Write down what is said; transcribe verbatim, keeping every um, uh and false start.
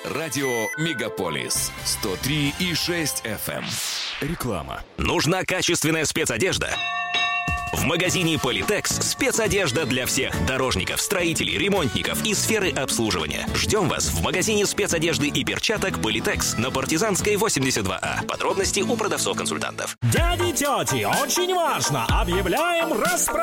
Радио «Мегаполис» сто три и шесть эф эм. Реклама. Нужна качественная спецодежда? В магазине «Политекс» спецодежда для всех дорожников, строителей, ремонтников и сферы обслуживания. Ждем вас в магазине спецодежды и перчаток «Политекс» на Партизанской, восемьдесят два А. Подробности у продавцов-консультантов. Дяди, тети, очень важно! Объявляем распродажу!